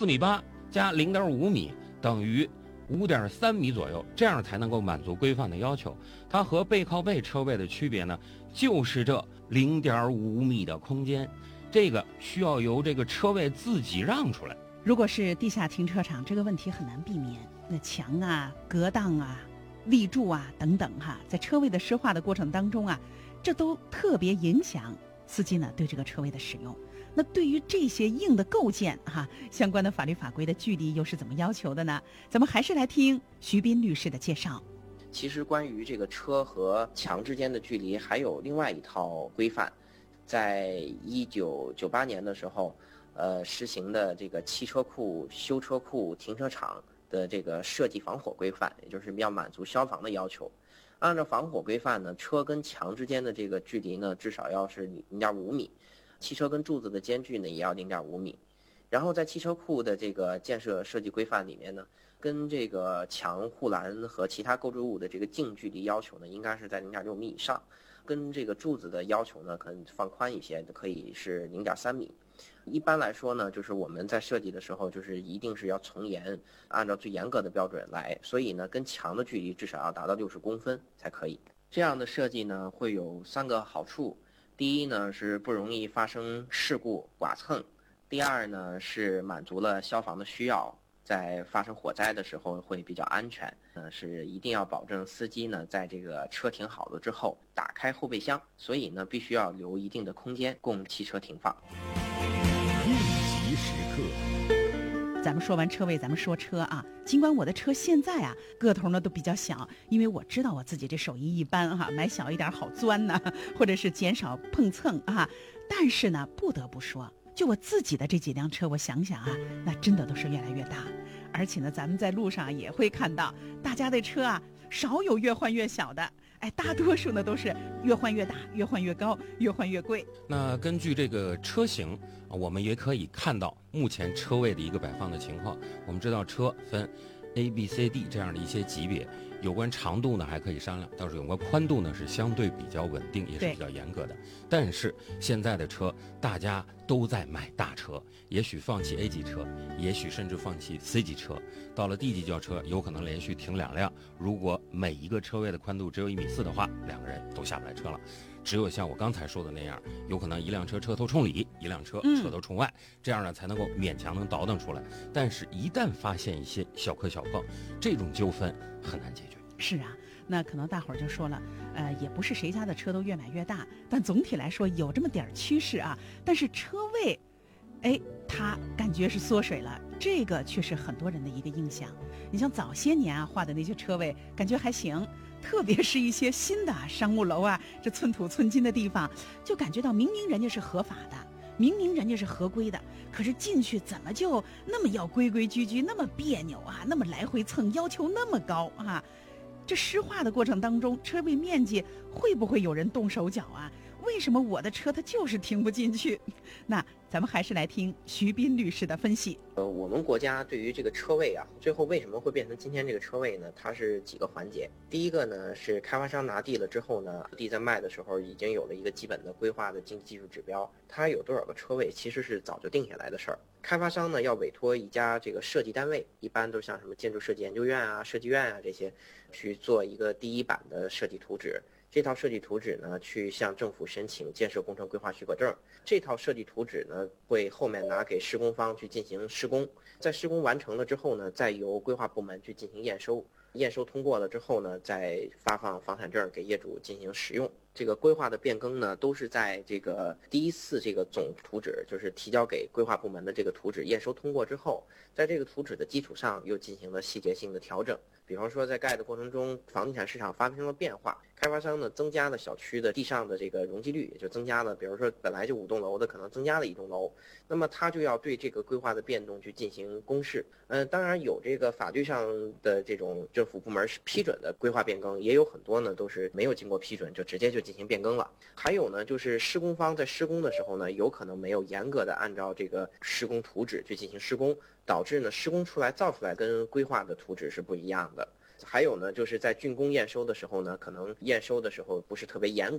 4.8米加0.5米等于5.3米左右，这样才能够满足规范的要求。它和背靠背车位的区别呢，就是这0.5米的空间，这个需要由这个车位自己让出来。 如果是地下停车场，这个问题很难避免，那墙啊、隔档啊、立柱啊等等在车位的湿化的过程当中这都特别影响司机呢对这个车位的使用。那对于这些硬的构件相关的法律法规的距离又是怎么要求的呢？咱们还是来听徐斌律师的介绍。 其实关于这个车和墙之间的距离还有另外一套规范，在1998年的时候实行的这个汽车库、修车库、停车场的这个设计防火规范，也就是要满足消防的要求。按照防火规范呢，车跟墙之间的这个距离呢，至少要是0.5米，汽车跟柱子的间距呢也要0.5米。然后在汽车库的这个建设设计规范里面呢，跟这个墙、护栏和其他构筑物的这个净距离要求呢，应该是在0.6米以上，跟这个柱子的要求呢，可能放宽一些，可以是0.3米。一般来说呢，就是我们在设计的时候，就是一定是要从严，按照最严格的标准来，所以呢，跟墙的距离至少要达到60公分才可以。这样的设计呢，会有3个好处。第一呢，是不容易发生事故剐蹭；第二呢，是满足了消防的需要，在发生火灾的时候会比较安全。是一定要保证司机呢，在这个车停好了之后，打开后备箱，所以呢，必须要留一定的空间供汽车停放。 应急时刻， 咱们说完车位，咱们说车尽管我的车现在个头呢都比较小，因为我知道我自己这手艺一般买小一点好钻呢，或者是减少碰蹭但是呢，不得不说，就我自己的这几辆车，我想想那真的都是越来越大。而且呢，咱们在路上也会看到大家的车少有越换越小的，大多数呢都是越换越大，越换越高，越换越贵。 那根据这个车型我们也可以看到目前车位的一个摆放的情况。我们知道车分 A、B、C、D 这样的一些级别，有关长度呢还可以商量，倒是有关宽度呢是相对比较稳定，也是比较严格的。但是现在的车大家都在买大车，也许放弃 A 级车，也许甚至放弃 C 级车，到了 D 级轿车有可能连续停2辆，如果每一个车位的宽度只有1.4米的话，2个人都下不来车了。只有像我刚才说的那样，有可能一辆车车头冲里，一辆车车头冲外，这样呢才能够勉强能倒腾出来。但是一旦发现一些小磕小碰，这种纠纷很难解决。 是那可能大伙儿就说了，也不是谁家的车都越买越大，但总体来说有这么点趋势但是车位它感觉是缩水了，这个却是很多人的一个印象。你像早些年画的那些车位感觉还行，特别是一些新的商务楼这寸土寸金的地方，就感觉到明明人家是合法的，明明人家是合规的，可是进去怎么就那么要规规矩矩，那么别扭那么来回蹭，要求那么高这湿化的过程当中，车位面积会不会有人动手脚为什么我的车它就是停不进去？那咱们还是来听徐斌律师的分析。 我们国家对于这个车位最后为什么会变成今天这个车位呢？它是几个环节。第一个呢，是开发商拿地了之后呢，地在卖的时候已经有了一个基本的规划的经济技术指标，它有多少个车位其实是早就定下来的事儿。开发商呢要委托一家这个设计单位，一般都像什么建筑设计研究院设计院这些，去做一个第一版的设计图纸。这套设计图纸呢，去向政府申请建设工程规划许可证。这套设计图纸呢，会后面拿给施工方去进行施工。在施工完成了之后呢，再由规划部门去进行验收。验收通过了之后呢，再发放房产证给业主进行使用。这个规划的变更呢，都是在这个第一次这个总图纸，就是提交给规划部门的这个图纸验收通过之后，在这个图纸的基础上又进行了细节性的调整。比方说在盖的过程中，房地产市场发生了变化，开发商呢增加了小区的地上的这个容积率，也就增加了，比如说本来就5栋楼的，可能增加了1栋楼，那么他就要对这个规划的变动去进行公示。当然有这个法律上的这种政府部门是批准的规划变更，也有很多呢都是没有经过批准就直接就进行变更了。还有呢，就是施工方在施工的时候呢，有可能没有严格的按照这个施工图纸去进行施工，导致呢施工造出来跟规划的图纸是不一样的。还有呢，就是在竣工验收的时候呢，可能验收的时候不是特别严格，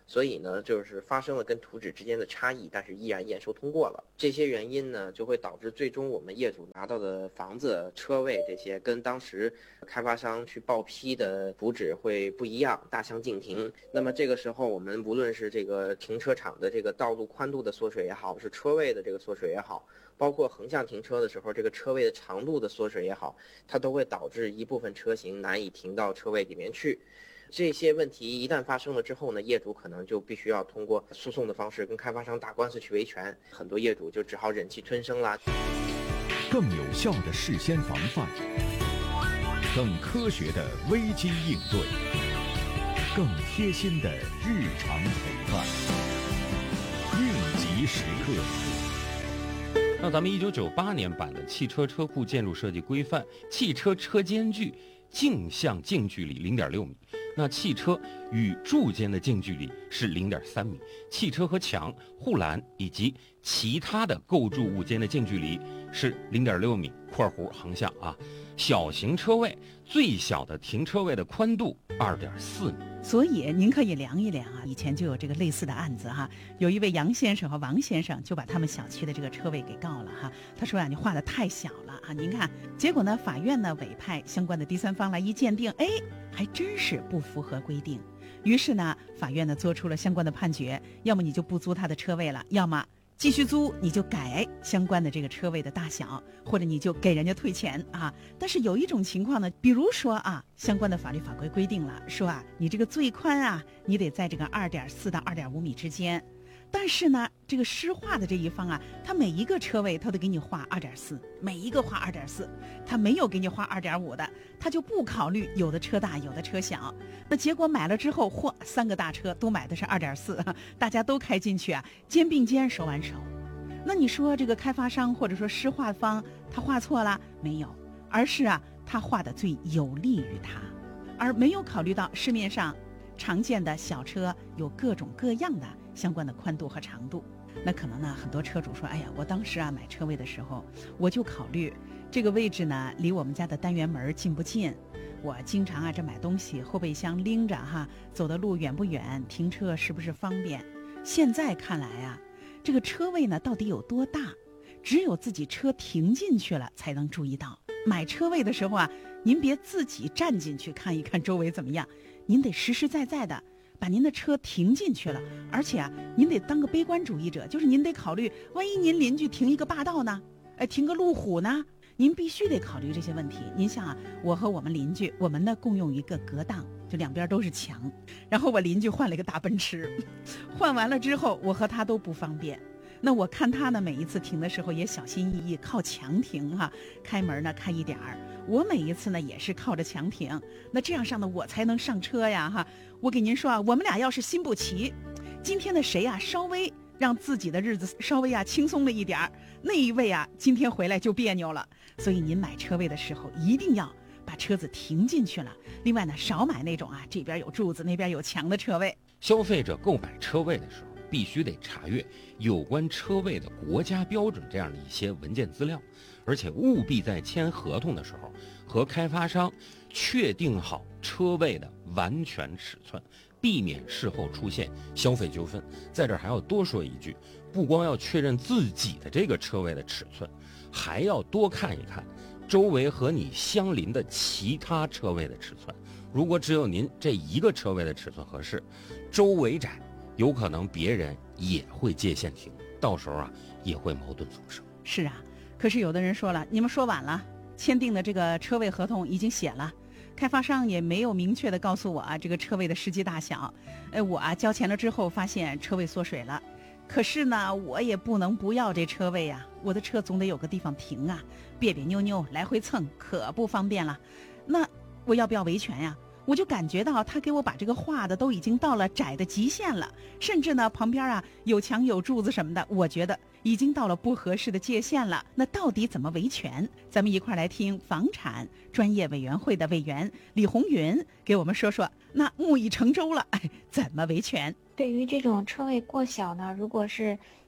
所以呢，就是发生了跟图纸之间的差异，但是依然验收通过了。这些原因呢，就会导致最终我们业主拿到的房子、车位这些跟当时开发商去报批的图纸会不一样，大相径庭。那么这个时候，我们无论是这个停车场的这个道路宽度的缩水也好，是车位的这个缩水也好，包括横向停车的时候这个车位的长度的缩水也好，它都会导致一部分车型难以停到车位里面去。这些问题一旦发生了之后呢，业主可能就必须要通过诉讼的方式跟开发商打官司去维权，很多业主就只好忍气吞声啦。 更有效的事先防范，更科学的危机应对，更贴心的日常陪伴，应急时刻。 那咱们1998年版的《汽车车库建筑设计规范》，汽车车间距径向径距离0.6米，那汽车与柱间的径距离是0.3米，汽车和墙、护栏以及其他的构筑物间的径距离是0.6米（括弧横向啊）。小型车位最小的停车位的宽度2.4米。 所以您可以量一量啊，以前就有这个类似的案子哈，有一位杨先生和王先生就把他们小区的这个车位给告了哈。他说你画的太小了啊，您看，结果呢，法院呢委派相关的第三方来一鉴定，还真是不符合规定。于是呢，法院呢做出了相关的判决，要么你就不租他的车位了，要么继续租，你就改相关的这个车位的大小，或者你就给人家退钱啊。但是有一种情况呢，比如说啊，相关的法律法规规定了，说啊，你这个最宽啊，你得在这个2.4到2.5米之间。但是呢，这个施画的这一方啊，他每一个车位他都给你画2.4，每一个画2.4，他没有给你画2.5的，他就不考虑有的车大，有的车小。那结果买了之后，3个大车都买的是2.4，大家都开进去啊，肩并肩，手挽手。那你说这个开发商或者说施画方他画错了没有？而是啊，他画的最有利于他，而没有考虑到市面上常见的小车有各种各样的相关的宽度和长度。那可能呢，很多车主说，哎呀，我当时啊买车位的时候，我就考虑这个位置呢离我们家的单元门近不近，我经常啊这买东西后备箱拎着哈，走的路远不远，停车是不是方便。现在看来啊，这个车位呢到底有多大，只有自己车停进去了才能注意到。买车位的时候啊，您别自己站进去看一看周围怎么样，您得实实在在的把您的车停进去了，而且啊，您得当个悲观主义者，就是您得考虑，万一您邻居停一个霸道呢，停个路虎呢，您必须得考虑这些问题。您像啊，我和我们邻居，我们呢共用一个隔档，就两边都是墙，然后我邻居换了一个大奔驰，换完了之后，我和他都不方便。那我看他呢，每一次停的时候也小心翼翼，靠墙停哈，开门呢开一点儿。我每一次呢也是靠着墙停，那这样上呢我才能上车呀哈。我给您说啊，我们俩要是心不齐，今天的谁啊稍微让自己的日子稍微啊轻松了一点儿，那一位啊今天回来就别扭了。所以您买车位的时候一定要把车子停进去了。另外呢，少买那种啊这边有柱子那边有墙的车位。 消费者购买车位的时候，必须得查阅有关车位的国家标准这样的一些文件资料，而且务必在签合同的时候和开发商确定好车位的完全尺寸，避免事后出现消费纠纷。在这儿还要多说一句，不光要确认自己的这个车位的尺寸，还要多看一看周围和你相邻的其他车位的尺寸。如果只有您这一个车位的尺寸合适，周围窄，有可能别人也会界限停，到时候啊也会矛盾丛生。 是啊，可是有的人说了，你们说晚了，签订的这个车位合同已经写了，开发商也没有明确的告诉我啊这个车位的实际大小。我啊交钱了之后发现车位缩水了，可是呢我也不能不要这车位啊，我的车总得有个地方停啊，别别扭扭来回蹭可不方便了。那我要不要维权呀？我就感觉到他给我把这个画的都已经到了窄的极限了，甚至呢旁边啊有墙有柱子什么的，我觉得已经到了不合适的界限了。那到底怎么维权？咱们一块来听房产专业委员会的委员李红云给我们说说，那木已成舟了，怎么维权？ 对于这种车位过小呢，如果是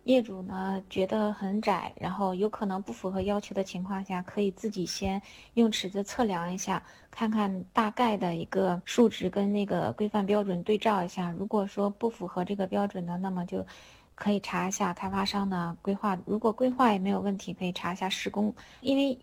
业主呢觉得很窄，然后有可能不符合要求的情况下，可以自己先用尺子测量一下，看看大概的一个数值跟那个规范标准对照一下。如果说不符合这个标准的，那么就可以查一下开发商的规划，如果规划也没有问题，可以查一下施工。因为